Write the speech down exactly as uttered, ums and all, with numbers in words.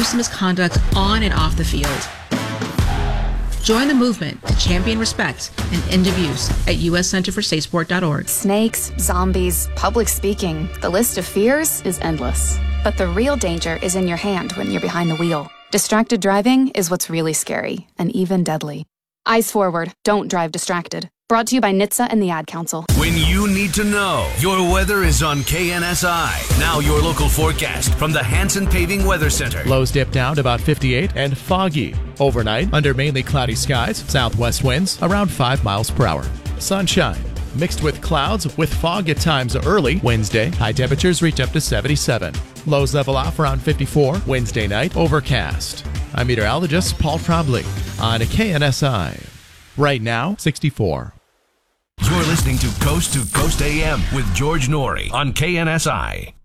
abuse and misconduct on and off the field. Join the movement to champion respect and end abuse at u s center for safe sport dot org. Snakes, zombies, public speaking. The list of fears is endless. But the real danger is in your hand when you're behind the wheel. Distracted driving is what's really scary and even deadly. Eyes forward. Don't drive distracted. Brought to you by N H T S A and the Ad Council. When you need to know, your weather is on K N S I. Now your local forecast from the Hanson Paving Weather Center. Lows dip down to about fifty-eight and foggy. Overnight, under mainly cloudy skies, southwest winds around five miles per hour. Sunshine mixed with clouds with fog at times early. Wednesday, high temperatures reach up to seventy-seven. Lows level off around fifty-four. Wednesday night, overcast. I'm meteorologist Paul Trombley on K N S I. Right now, sixty-four. You're listening to Coast to Coast A M with George Norrie on K N S I.